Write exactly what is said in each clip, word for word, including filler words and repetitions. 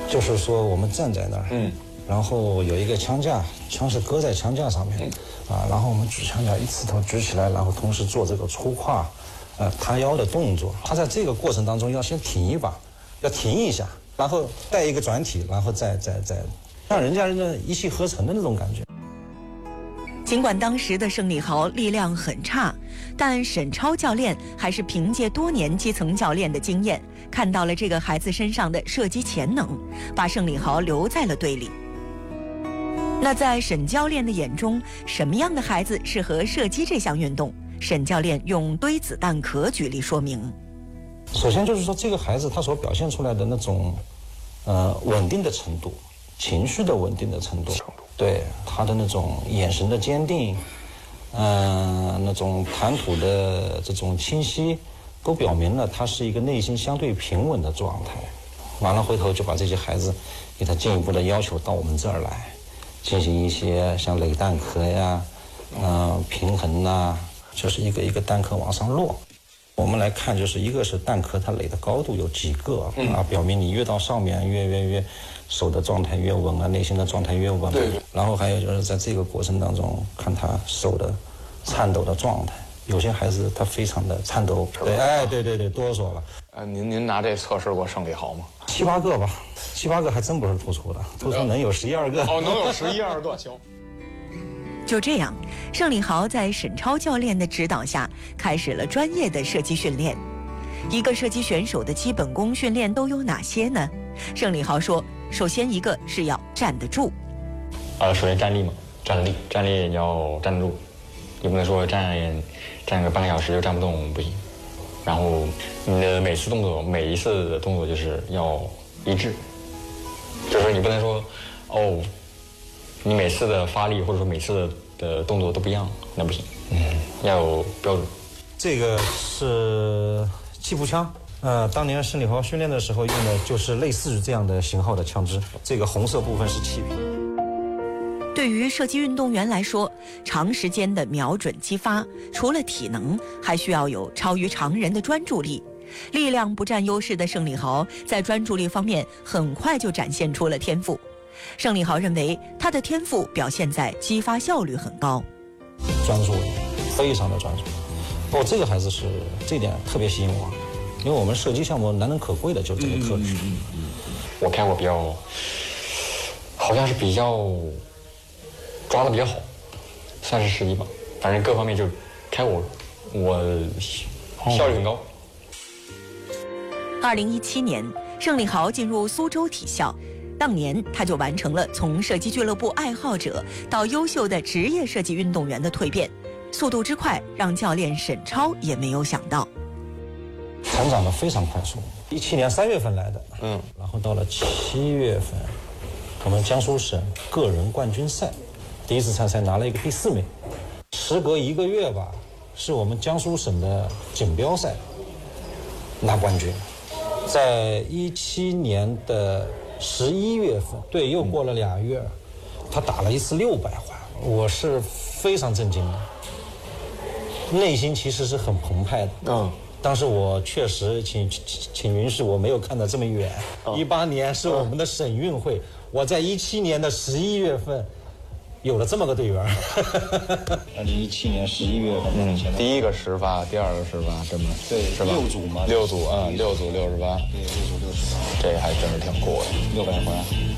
就是说我们站在那儿，嗯，然后有一个枪架，枪是搁在枪架上面，嗯、啊，然后我们举枪架一次头举起来，然后同时做这个粗胯，呃，塌腰的动作。他在这个过程当中要先挺一把，要停一下，然后带一个转体，然后再再再，让人家人家一气呵成的那种感觉。 尽管当时的盛礼豪力量很差，但沈超教练还是凭借多年基层教练的经验，看到了这个孩子身上的射击潜能，把盛礼豪留在了队里。那在沈教练的眼中，什么样的孩子适合射击这项运动？沈教练用堆子弹壳举例说明。 首先就是说，这个孩子他所表现出来的那种，呃，稳定的程度，情绪的稳定的程度。对他的那种眼神的坚定，嗯、呃，那种谈吐的这种清晰，都表明了他是一个内心相对平稳的状态。完了，回头就把这些孩子给他进一步的要求到我们这儿来，进行一些像垒弹壳呀，嗯、呃，平衡呐、啊，就是一个一个弹壳往上落。我们来看，就是一个是弹壳它垒的高度有几个、嗯、啊，表明你越到上面越越越手的状态越稳啊，内心的状态越稳。对。然后还有就是在这个过程当中，看他手的颤抖的状态，有些孩子他非常的颤抖，对，哎，对对对，哆嗦了。 呃，您您拿这测试过盛礼豪吗？ 七八个吧，七八个还真不是突出的，突出能有十一二个。 哦，能有十一二个，行。 就这样，盛礼豪在沈超教练的指导下，开始了专业的射击训练。一个射击选手的基本功训练都有哪些呢？盛礼豪说，首先一个是要站得住。 呃，首先站立嘛，站立，站立你要站得住，你不能说站站个半个小时就站不动，不行。然后你的每次动作，每一次的动作就是要一致，就是你不能说，哦，你每次的发力或者说每次的动作都不一样，那不行。嗯，要有标准。 这个是气步枪，呃，当年盛礼豪训练的时候用的就是类似于这样的型号的枪支。这个红色部分是气瓶。 对于射击运动员来说，长时间的瞄准击发，除了体能，还需要有超于常人的专注力。力量不占优势的盛礼豪在专注力方面很快就展现出了天赋。盛礼豪认为他的天赋表现在击发效率很高， 专注力非常的专注。哦，这个孩子是这点特别吸引我，因为我们射击项目难能可贵的就是这个特质。嗯嗯嗯、 我看过比较，好像是比较抓的比较好，算是十一吧，反正各方面就开我我效率很高。 二零一七年，盛礼豪进入苏州体校。当年他就完成了从射击俱乐部爱好者到优秀的职业射击运动员的蜕变，速度之快让教练沈超也没有想到。 成长得非常快速，一七年三月份来的，嗯，然后到了七月份，我们江苏省个人冠军赛第一次参赛拿了一个第四名。时隔一个月吧，是我们江苏省的锦标赛拿冠军。在一七年的十一月份，对，又过了俩月，他打了一次六百环，我是非常震惊的，内心其实是很澎湃的。嗯，当时我确实请请允许我没有看得这么远。一八年是我们的省运会，我在一七年的十一月份有了这么个队员。二零一七年十一月份， 嗯，第一个十发，第二个十发，这么对， 是吧？ 六组嘛， 六组啊，六组六十八， 对，六组六十八， 这还真是挺过的， 六百环。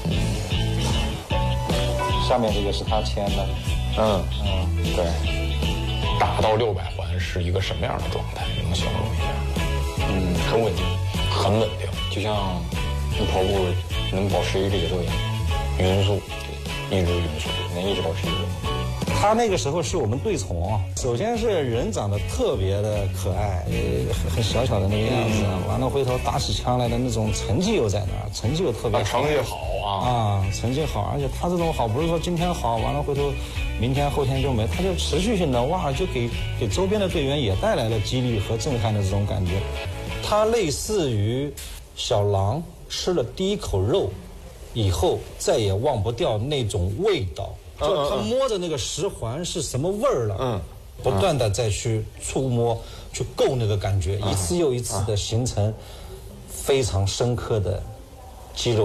下面这个是他签的， 嗯嗯，对，打到六百环是一个什么样的状态？能形容一下？ 嗯，很稳定，很稳定，就像你跑步能保持一个节奏一样，匀速，对，一直匀速，能一直保持一个。 他那个时候是我们队宠啊，首先是人长得特别的可爱，很很小小的那个样子，嗯、完了回头打起枪来的那种成绩又在那儿，成绩又特别好， 成绩好啊啊，成绩好，而且他这种好不是说今天好，完了回头明天后天就没，他就持续性的哇，就给给周边的队员也带来了激励和震撼的这种感觉。他类似于小狼吃了第一口肉以后再也忘不掉那种味道。就他摸着那个十环是什么味儿了，嗯，不断的再去触摸、去够那个感觉，一次又一次的形成非常深刻的肌肉